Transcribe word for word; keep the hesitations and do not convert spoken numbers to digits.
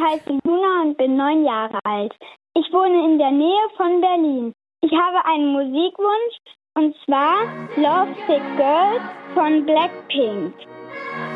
heiße Luna und bin neun Jahre alt. Ich wohne in der Nähe von Berlin. Ich habe einen Musikwunsch und zwar Love Sick Girls von Blackpink.